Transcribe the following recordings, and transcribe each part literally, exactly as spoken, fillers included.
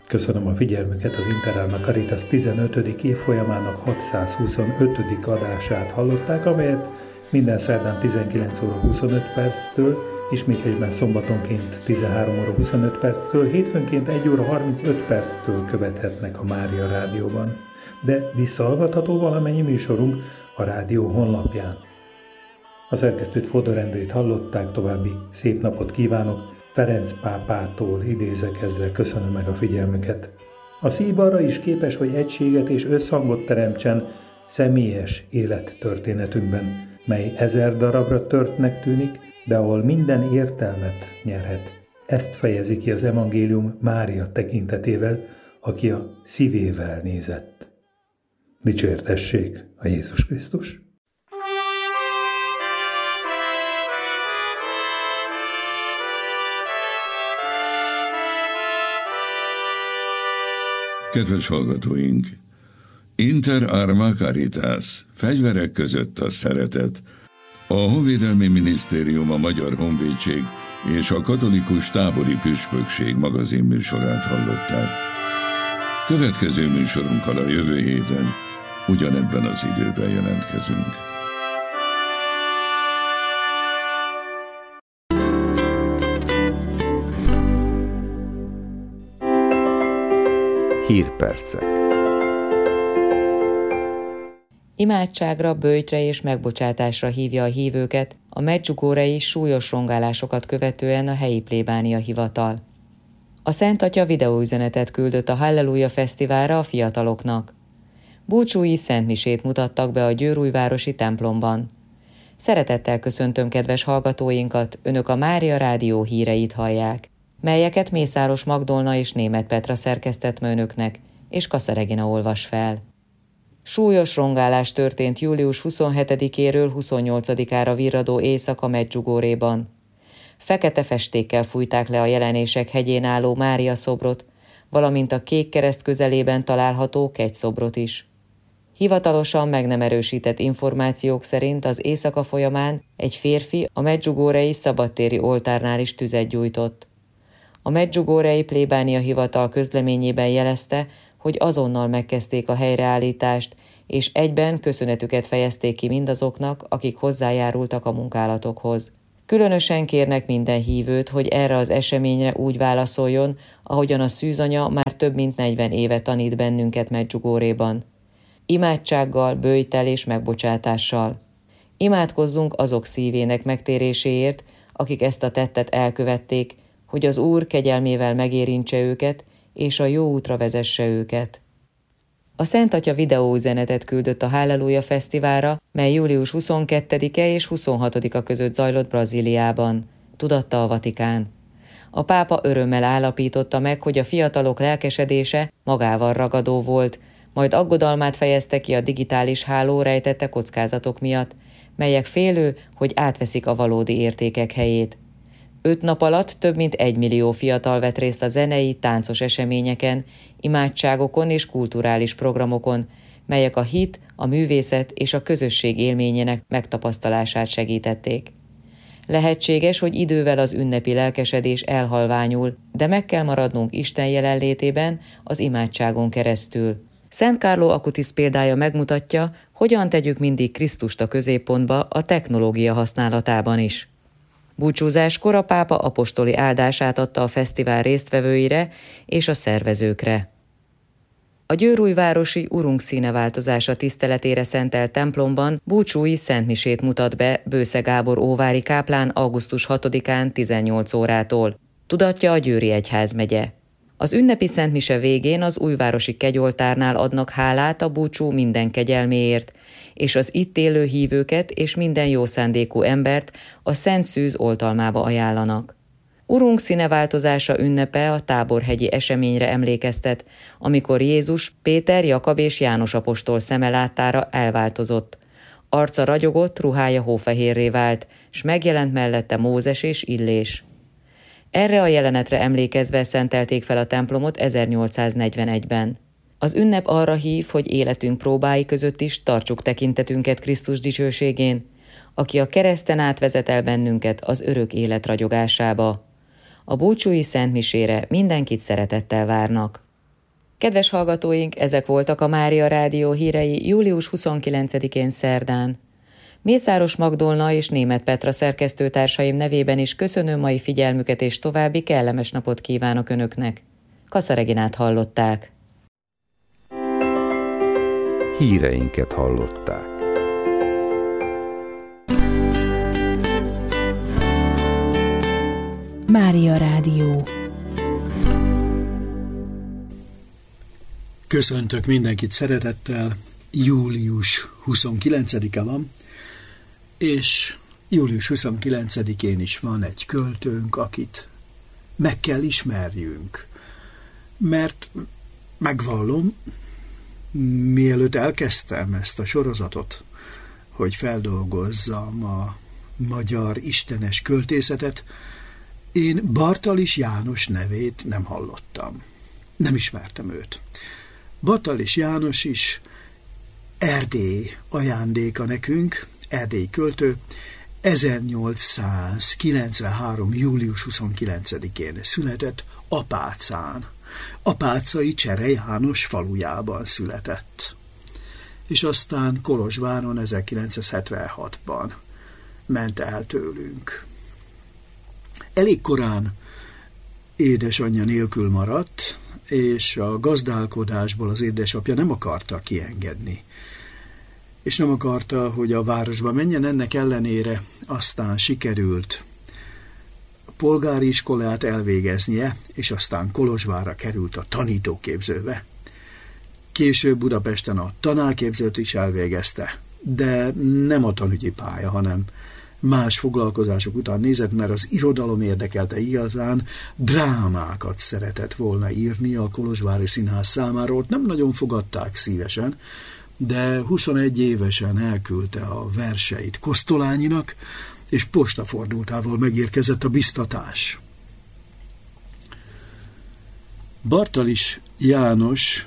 Köszönöm a figyelmüket, az Interalma Caritas tizenötödik évfolyamának hatszázhuszonötödik adását hallották, amelyet minden szerdán tizenkilenc óra huszonöt perctől, ismétlésben szombatonként tizenhárom óra huszonöt perctől, hétfőnként egy óra harmincöt perctől követhetnek a Mária Rádióban, de visszahallgatható valamennyi műsorunk a rádió honlapján. A szerkesztőt Fodor Endrét hallották, további szép napot kívánok, Ferenc pápától idézek ezzel, köszönöm meg a figyelmüket. A szív arra is képes, hogy egységet és összhangot teremtsen személyes élettörténetünkben, mely ezer darabra törtnek tűnik, de ahol minden értelmet nyerhet. Ezt fejezi ki az evangélium Mária tekintetével, aki a szívével nézett. Dicsértessék a Jézus Krisztus! Kedves hallgatóink! Inter Arma Caritas, fegyverek között a szeretet. A Honvédelmi Minisztérium, a Magyar Honvédség és a Katolikus Tábori Püspökség magazin műsorát hallották. Következő műsorunkkal a jövő héten ugyanebben az időben jelentkezünk. Hírpercek. Imádságra, böjtre és megbocsátásra hívja a hívőket a medjugorjei súlyos rongálásokat követően a helyi plébánia hivatal. A Szent Atya videóüzenetet küldött a Halleluja Fesztiválra a fiataloknak. Búcsúi szentmisét mutattak be a győrújvárosi templomban. Szeretettel köszöntöm kedves hallgatóinkat, önök a Mária Rádió híreit hallják, melyeket Mészáros Magdolna és Németh Petra szerkesztett ma önöknek, és Kassa Regina olvas fel. Súlyos rongálás történt július huszonhetedikéről huszonnyolcadikára virradó éjszaka Medjugorjéban. Fekete festékkel fújták le a Jelenések hegyén álló Mária szobrot, valamint a Kék Kereszt közelében található kegyszobrot is. Hivatalosan meg nem erősített információk szerint az éjszaka folyamán egy férfi a medjugorjei szabadtéri oltárnál is tüzet gyújtott. A medjugorjei plébánia hivatal közleményében jelezte, hogy azonnal megkezdték a helyreállítást, és egyben köszönetüket fejezték ki mindazoknak, akik hozzájárultak a munkálatokhoz. Különösen kérnek minden hívőt, hogy erre az eseményre úgy válaszoljon, ahogyan a szűzanya már több mint negyven éve tanít bennünket Medjugorjéban. Imádsággal, böjttel és megbocsátással. Imádkozzunk azok szívének megtéréséért, akik ezt a tettet elkövették, hogy az Úr kegyelmével megérintse őket, és a jó útra vezesse őket. A Szent Atya videóüzenetet küldött a Halleluja Fesztiválra, mely július huszonkettedike és huszonhatodika között zajlott Brazíliában, tudatta a Vatikán. A pápa örömmel állapította meg, hogy a fiatalok lelkesedése magával ragadó volt, majd aggodalmát fejezte ki a digitális háló rejtette kockázatok miatt, melyek félő, hogy átveszik a valódi értékek helyét. Öt nap alatt több mint egy millió fiatal vett részt a zenei, táncos eseményeken, imádságokon és kulturális programokon, melyek a hit, a művészet és a közösség élményének megtapasztalását segítették. Lehetséges, hogy idővel az ünnepi lelkesedés elhalványul, de meg kell maradnunk Isten jelenlétében az imádságon keresztül. Szent Carlo Acutis példája megmutatja, hogyan tegyük mindig Krisztust a középpontba a technológia használatában is. Búcsúzáskor a pápa apostoli áldását adta a fesztivál résztvevőire és a szervezőkre. A győrújvárosi Urunk színeváltozása tiszteletére szentelt templomban búcsúi szentmisét mutat be Bősze Gábor óvári káplán augusztus hatodikán tizennyolc órától, tudatja a Győri Egyházmegye. Az ünnepi szentmise végén az újvárosi kegyoltárnál adnak hálát a búcsú minden kegyelméért, és az itt élő hívőket és minden jó szándékú embert a Szent Szűz oltalmába ajánlanak. Urunk színeváltozása ünnepe a táborhegyi eseményre emlékeztet, amikor Jézus Péter, Jakab és János apostol szeme láttára elváltozott. Arca ragyogott, ruhája hófehérré vált, s megjelent mellette Mózes és Illés. Erre a jelenetre emlékezve szentelték fel a templomot ezernyolcszáznegyvenegyben. Az ünnep arra hív, hogy életünk próbái között is tartsuk tekintetünket Krisztus dicsőségén, aki a kereszten átvezet el bennünket az örök élet ragyogásába. A búcsúi szentmisére mindenkit szeretettel várnak. Kedves hallgatóink, ezek voltak a Mária Rádió hírei július huszonkilencedikén szerdán. Mészáros Magdolna és Németh Petra szerkesztőtársaim nevében is köszönöm mai figyelmüket, és további kellemes napot kívánok Önöknek. Kassa Reginát hallották. Híreinket hallották. Mária Rádió. Köszöntök mindenkit szeretettel, július huszonkilencedike van, és július huszonkilencedikén is van egy költőnk, akit meg kell ismerjünk. Mert megvallom, mielőtt elkezdtem ezt a sorozatot, hogy feldolgozzam a magyar istenes költészetet, én Bartalis János nevét nem hallottam. Nem ismertem őt. Bartalis János is Erdély ajándéka nekünk, erdélyi költő, ezernyolcszázkilencvenhárom. július huszonkilencedikén született Apácán. Apácai Csere János falujában született. És aztán Kolozsváron ezerkilencszázhetvenhatban ment el tőlünk. Elég korán édesanyja nélkül maradt, és a gazdálkodásból az édesapja nem akarta kiengedni. És nem akarta, hogy a városba menjen, ennek ellenére aztán sikerült a polgári iskolát elvégeznie, és aztán Kolozsvárra került a tanítóképzőbe. Később Budapesten a tanárképzőt is elvégezte, de nem a tanügyi pálya, hanem más foglalkozások után nézett, mert az irodalom érdekelte igazán, drámákat szeretett volna írni a Kolozsvári Színház számára, ott nem nagyon fogadták szívesen, de huszonegy évesen elküldte a verseit Kosztolányinak, és postafordultával megérkezett a biztatás. Bartalis János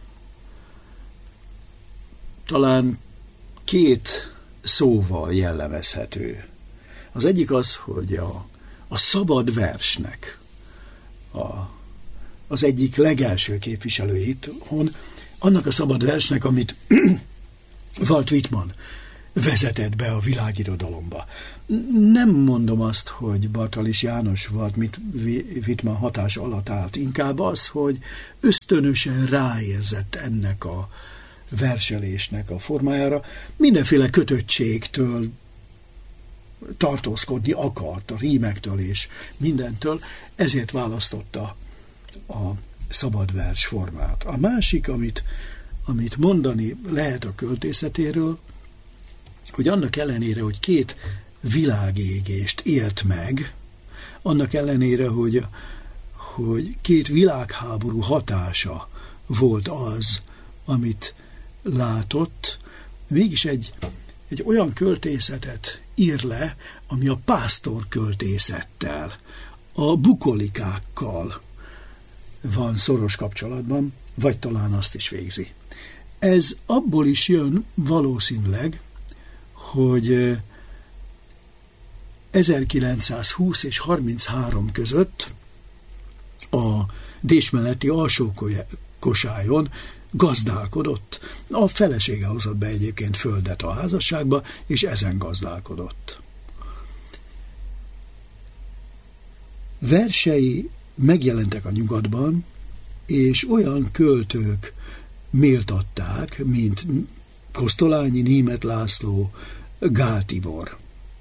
talán két szóval jellemezhető. Az egyik az, hogy a, a szabad versnek a, az egyik legelső képviselője itthon, annak a szabad versnek, amit Walt Whitman vezetett be a világirodalomba. Nem mondom azt, hogy Bartalis János Walt Whitman hatás alatt állt, inkább az, hogy ösztönösen ráérzett ennek a verselésnek a formájára, mindenféle kötöttségtől tartózkodni akart, a rímektől és mindentől, ezért választotta a szabad vers formát. A másik, amit, amit mondani lehet a költészetéről, hogy annak ellenére, hogy két világégést élt meg, annak ellenére, hogy, hogy két világháború hatása volt az, amit látott, mégis egy, egy olyan költészetet ír le, ami a pásztor költészettel, a bukolikákkal van szoros kapcsolatban, vagy talán azt is végzi. Ez abból is jön valószínűleg, hogy ezerkilencszázhúsz és harminchárom között a Dés melletti alsó Kosályon gazdálkodott. A felesége hozott be egyébként földet a házasságba, és ezen gazdálkodott. Versei megjelentek a nyugatban, és olyan költők méltatták, mint Kosztolányi, Németh László, Gál Tibor.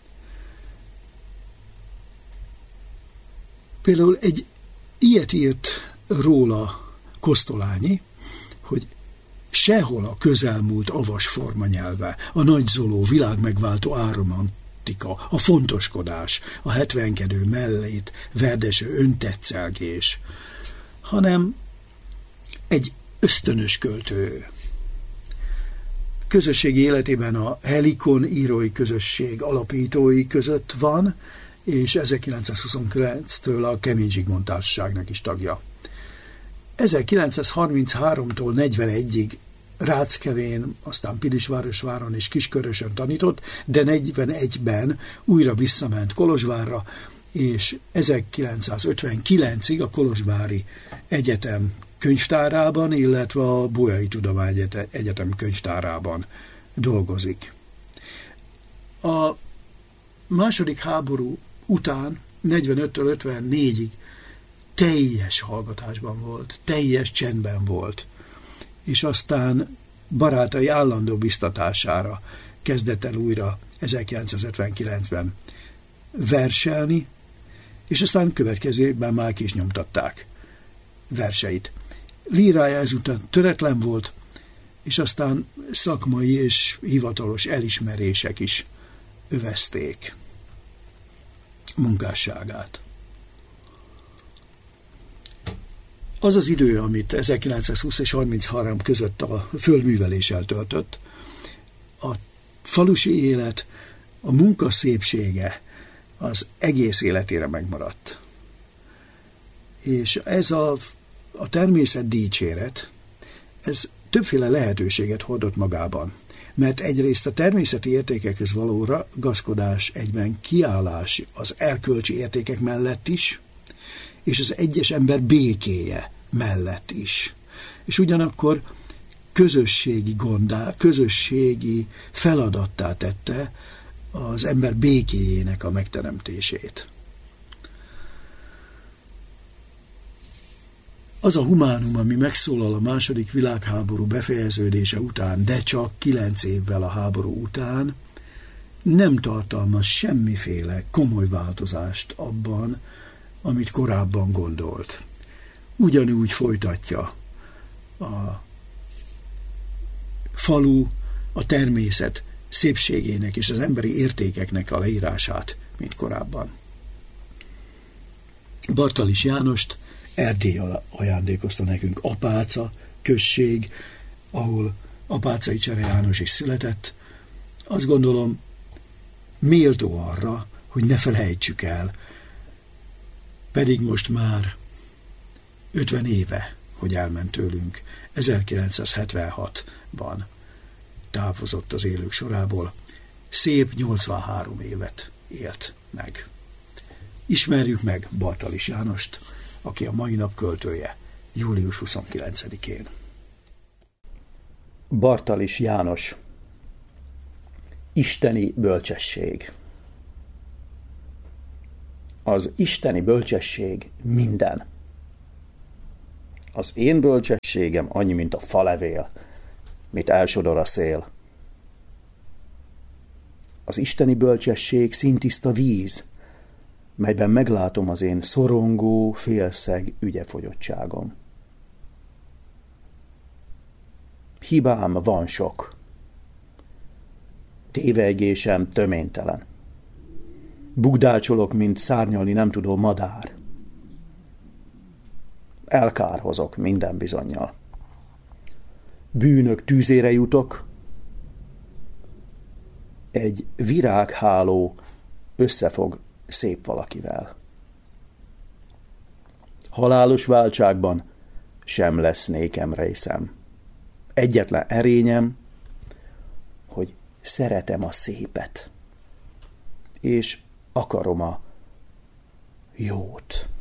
Például egy ilyet írt róla Kosztolányi, hogy sehol a közelmúlt avas formanyelve, a nagyzoló, világmegváltó áromantika, a fontoskodás, a hetvenkedő mellét, verdeső öntetszelgés, hanem egy ösztönös költő. Közösségi életében a Helikon írói közösség alapítói között van, és ezerkilencszázhuszonkilenctől a Kemény Zsigmond Társaságnak is tagja. ezerkilencszázharmincháromtól negyvenegyig Ráckevén, aztán Pilisvárosváron és Kiskörösön tanított, de negyvenegyben újra visszament Kolozsvárra, és ezerkilencszázötvenkilencig a Kolozsvári Egyetem könyvtárában, illetve a Bolyai Tudományegyetem könyvtárában dolgozik. A második háború után, negyvenöttől ötvennégyig teljes hallgatásban volt, teljes csendben volt, és aztán barátai állandó biztatására kezdett el újra ezerkilencszázötvenkilencben verselni, és aztán következő évben már ki is nyomtatták verseit. Lírája ezután töretlen volt, és aztán szakmai és hivatalos elismerések is övezték munkásságát. Az az idő, amit ezerkilencszázhúsz és harminchárom között a földműveléssel töltött, a falusi élet, a munka szépsége az egész életére megmaradt. És ez a, a természet dicséret, ez többféle lehetőséget hordott magában, mert egyrészt a természeti értékekhez való ragaszkodás, egyben kiállás az erkölcsi értékek mellett is, és az egyes ember békéje mellett is. És ugyanakkor közösségi gondá, közösségi feladattá tette az ember békéjének a megteremtését. Az a humánum, ami megszólal a második világháború befejeződése után, de csak kilenc évvel a háború után, nem tartalmaz semmiféle komoly változást abban, amit korábban gondolt. Ugyanúgy folytatja a falu, a természet szépségének és az emberi értékeknek a leírását, mint korábban. Bartalis Jánost Erdély ajándékozta nekünk, Apáca község, ahol Apácai Csere János is született. Azt gondolom, méltó arra, hogy ne felejtsük el, pedig most már ötven éve, hogy elment tőlünk, ezerkilencszázhetvenhatban távozott az élők sorából, szép nyolcvanhárom évet élt meg. Ismerjük meg Bartalis Jánost, aki a mai nap költője, július huszonkilencedikén. Bartalis János. Isteni bölcsesség. Az isteni bölcsesség minden. Az én bölcsességem annyi, mint a falevél, mit elsodor a szél. Az isteni bölcsesség szintiszta víz, melyben meglátom az én szorongó, félszeg ügyefogyottságom. Hibám van sok. Tévejgésem töménytelen. Bugdácsolok, mint szárnyalni nem tudó madár. Elkárhozok minden bizonnyal. Bűnök tűzére jutok, egy virágháló összefog szép valakivel. Halálos váltságban sem lesz nékem részem. Egyetlen erényem, hogy szeretem a szépet, és akarom a jót.